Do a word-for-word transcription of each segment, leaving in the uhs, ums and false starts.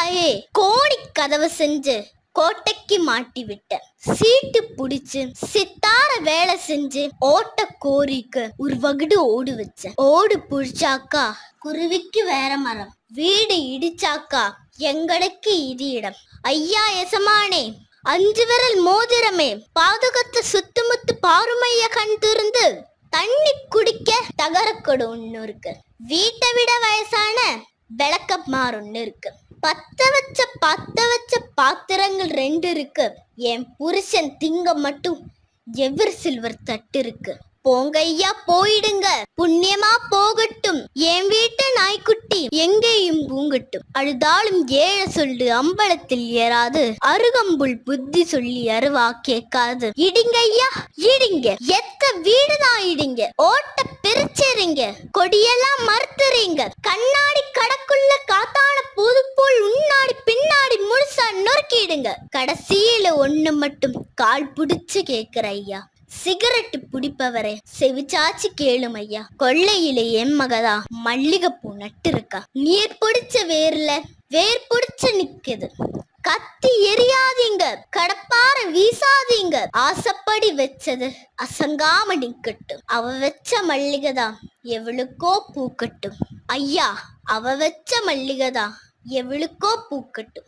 தாயே கோடி கதவு செஞ்சு கோட்டைக்கு மாட்டி விட்ட சீட்டு புடிச்சு சித்தார வேலை செஞ்சு ஓட்ட கோரிக்கு ஒரு வகுடு ஓடு வச்ச ஓடு புடிச்சாக்கா குருவிக்கு வேற மரம் வீடு இடிச்சாக்கா எங்களுக்கு இது இடம் ஐயா எசமானே அஞ்சு விரல் மோதிரமே பாதுகாத்து சுத்துமுத்து பாருமைய கண் திறந்து தண்ணி குடிக்க தகரக்கொடு ஒண்ணு இருக்கு வீட்டை விட வயசான விளக்கமாறு ஒண்ணு இருக்கு பத்த வச்ச பத்த வச்ச பாத்திரங்கள் ரெண்டு இருக்கு என் புருஷன் திங்க மட்டும் எவர் சில்வர் தட்டு இருக்கு போங்க ஐயா போயிடுங்க புண்ணியமா போகட்டும் என் வீட்டு நாய்க்குட்டி எங்கேயும் பூங்கட்டும் அழுதாலும் ஏழ சொல்லு அம்பலத்தில் ஏறாது அருகம்புல் புத்தி சொல்லி அருவா கேட்காது இடிங்க ஐயா இடிங்க எத்த வீடுதான் இடிங்க ஓட்ட பிரிச்சறிங்க கொடியெல்லாம் மறுத்துறீங்க கண்ணாடி கடக்குள்ள காத்தான புது போல் உன்னாடி பின்னாடி முழுசா நொறுக்கிடுங்க கடைசியில ஒண்ணு மட்டும் கால் புடிச்சு கேக்குற ஐயா சிகரெட்டு பிடிப்பவரே செவிச்சாச்சு கேளும் ஐயா கொள்ளையில என் மகதா மல்லிகைப்பூ நட்டு இருக்கா நீர் பிடிச்ச வேர்ல வேர் பிடிச்ச நிக்குது கத்தி எரியாதீங்க கடப்பார வீசாதீங்க ஆசைப்படி வச்சது அசங்காம நிக்கட்டும் அவ வச்ச மல்லிகைதான் எவளுக்கோ பூக்கட்டும் ஐயா அவ வச்ச மல்லிகைதான் எவளுக்கோ பூக்கட்டும்.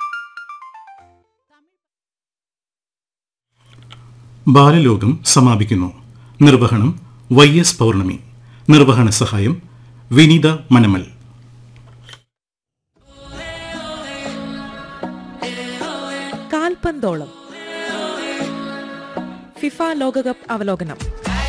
ബാലലോകം സമാപിക്കുന്നു. നിർവഹണം വൈ എസ് പൗർണമി. നിർവഹണ സഹായം വിനീത മനമൽ. കാൽപന്തോളം ഫിഫ ലോകകപ്പ് അവലോകനം.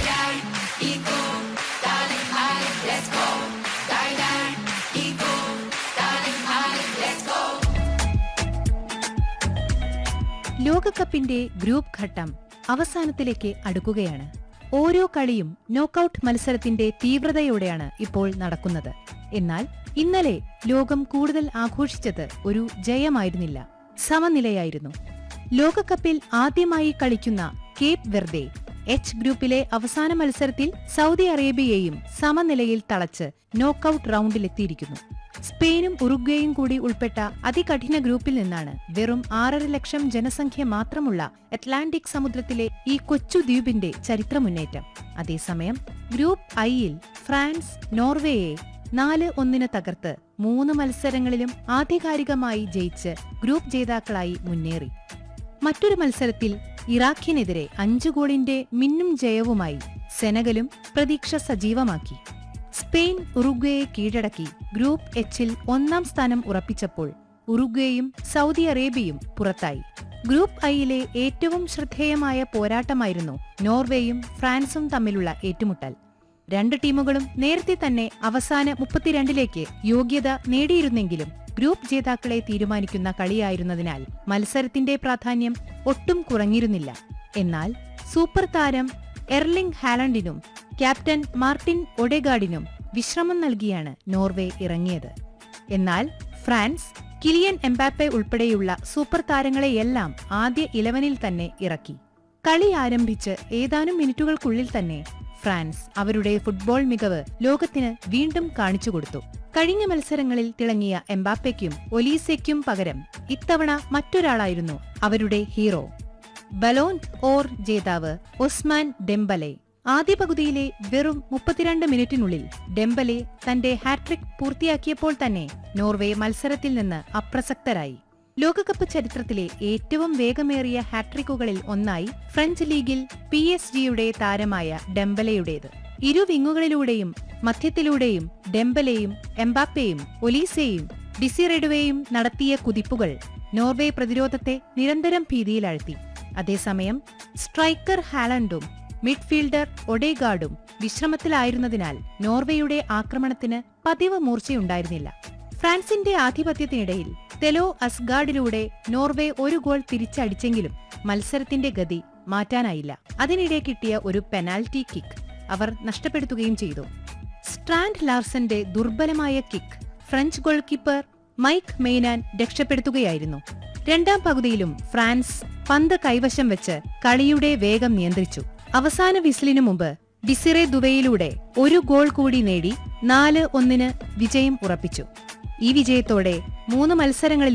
ലോകകപ്പിന്റെ ഗ്രൂപ്പ് ഘട്ടം അവസാനത്തിലേക്ക് അടുക്കുകയാണ്. ഓരോ കളിയും നോക്കൌട്ട് മത്സരത്തിന്റെ തീവ്രതയോടെയാണ് ഇപ്പോൾ നടക്കുന്നത്. എന്നാൽ ഇന്നലെ ലോകം കൂടുതൽ ആഘോഷിച്ചത് ഒരു ജയമായിരുന്നില്ല, സമനിലയായിരുന്നു. ലോകകപ്പിൽ ആദ്യമായി കളിക്കുന്ന കേപ്പ് വെർദെ എച്ച് ഗ്രൂപ്പിലെ അവസാന മത്സരത്തിൽ സൗദി അറേബ്യയെയും സമനിലയിൽ തളച്ച് നോക്കൌട്ട് റൗണ്ടിലെത്തിയിരിക്കുന്നു. സ്പെയിനും ഉറുഗ്വേയും കൂടി ഉൾപ്പെട്ട അതികഠിന ഗ്രൂപ്പിൽ നിന്നാണ് വെറും ആറര ലക്ഷം ജനസംഖ്യ മാത്രമുള്ള അറ്റ്ലാന്റിക് സമുദ്രത്തിലെ ഈ കൊച്ചു ദ്വീപിന്റെ ചരിത്രമുന്നേറ്റം. അതേസമയം ഗ്രൂപ്പ് ഐയിൽ ഫ്രാൻസ് നോർവേയെ നാല് ഒന്നിന് തകർത്ത് മൂന്ന് മത്സരങ്ങളിലും ആധികാരികമായി ജയിച്ച് ഗ്രൂപ്പ് ജേതാക്കളായി മുന്നേറി. മറ്റൊരു മത്സരത്തിൽ ഇറാഖിനെതിരെ അഞ്ചു ഗോളിന്റെ മിന്നും ജയവുമായി സെനഗലും പ്രതീക്ഷ സജീവമാക്കി. സ്പെയിൻ ഉറുഗ്വേയെ കീഴടക്കി ഗ്രൂപ്പ് എച്ചിൽ ഒന്നാം സ്ഥാനം ഉറപ്പിച്ചപ്പോൾ ഉറുഗ്വേയും സൗദി അറേബ്യയും പുറത്തായി. ഗ്രൂപ്പ് ഐയിലെ ഏറ്റവും ശ്രദ്ധേയമായ പോരാട്ടമായിരുന്നു നോർവേയും ഫ്രാൻസും തമ്മിലുള്ള ഏറ്റുമുട്ടൽ. രണ്ട് ടീമുകളും നേരത്തെ തന്നെ അവസാന മുപ്പത്തിരണ്ടിലേക്ക് യോഗ്യത നേടിയിരുന്നെങ്കിലും ഗ്രൂപ്പ് ജേതാക്കളെ തീരുമാനിക്കുന്ന കളിയായിരുന്നതിനാൽ മത്സരത്തിന്റെ പ്രാധാന്യം ഒട്ടും കുറഞ്ഞിരുന്നില്ല. എന്നാൽ സൂപ്പർ താരം എർലിംഗ് ഹാലൻഡിനും ക്യാപ്റ്റൻ മാർട്ടിൻ ഒഡെഗാർഡിനും വിശ്രമം നൽകിയാണ് നോർവേ ഇറങ്ങിയത്. എന്നാൽ ഫ്രാൻസ് കിലിയൻ എംബാപ്പെ ഉൾപ്പെടെയുള്ള സൂപ്പർ താരങ്ങളെയെല്ലാം ആദ്യ ഇലവനിൽ തന്നെ ഇറക്കി. കളി ആരംഭിച്ച് ഏതാനും മിനിറ്റുകൾക്കുള്ളിൽ തന്നെ ഫ്രാൻസ് അവരുടെ ഫുട്ബോൾ മികവ് ലോകത്തിന് വീണ്ടും കാണിച്ചുകൊടുത്തു. കഴിഞ്ഞ മത്സരങ്ങളിൽ തിളങ്ങിയ എംബാപ്പയ്ക്കും ഒലീസയ്ക്കും പകരം ഇത്തവണ മറ്റൊരാളായിരുന്നു അവരുടെ ഹീറോ. ബലോൺ ഓർ ജേതാവ് ഒസ്മാൻ ഡെംബലെ. ആദ്യ പകുതിയിലെ വെറും മുപ്പത്തിരണ്ട് മിനിറ്റിനുള്ളിൽ ഡെംബലെ തന്റെ ഹാട്രിക് പൂർത്തിയാക്കിയപ്പോൾ തന്നെ നോർവേ മത്സരത്തിൽ നിന്ന് അപ്രസക്തരായി. ലോകകപ്പ് ചരിത്രത്തിലെ ഏറ്റവും വേഗമേറിയ ഹാട്രിക്കുകളിൽ ഒന്നായി ഫ്രഞ്ച് ലീഗിൽ പി എസ് ജിയുടെ താരമായ ഡെംബലെയുടേത്. ഇരു വിങ്ങുകളിലൂടെയും മധ്യത്തിലൂടെയും ഡെംബലെയും എംബാപ്പയും ഒലീസയും ഡിസിറെഡുവയും നടത്തിയ കുതിപ്പുകൾ നോർവേ പ്രതിരോധത്തെ നിരന്തരം ഭീതിയിലാഴ്ത്തി. അതേസമയം സ്ട്രൈക്കർ ഹാലൻഡും മിഡ്ഫീൽഡർ ഒഡെഗാർഡും വിശ്രമത്തിലായിരുന്നതിനാൽ നോർവേയുടെ ആക്രമണത്തിന് പതിവ് മൂർച്ചയുണ്ടായിരുന്നില്ല. ഫ്രാൻസിന്റെ ആധിപത്യത്തിനിടയിൽ തെലോ അസ്ഗാർഡിലൂടെ നോർവേ ഒരു ഗോൾ തിരിച്ചടിച്ചെങ്കിലും മത്സരത്തിന്റെ ഗതി മാറ്റാനായില്ല. അതിനിടെ കിട്ടിയ ഒരു പെനാൽറ്റി കിക്ക് അവർ നഷ്ടപ്പെടുത്തുകയും ചെയ്തു. സ്ട്രാൻഡ് ലാർസന്റെ ദുർബലമായ kick French goal keeper mic മെയ്നാൻ രക്ഷപ്പെടുത്തുകയായിരുന്നു. രണ്ടാം പകുതിയിലും ഫ്രാൻസ് പന്ത് കൈവശം വെച്ച് കളിയുടെ വേഗം നിയന്ത്രിച്ചു. അവസാന വിസിലിനു മുമ്പ് ഡിസിറെ ദുവയിലൂടെ ഒരു ഗോൾ കൂടി നേടി നാല് ഒന്നിന് വിജയം ഉറപ്പിച്ചു. ഈ വിജയത്തോടെ മൂന്ന് മത്സരങ്ങളിൽ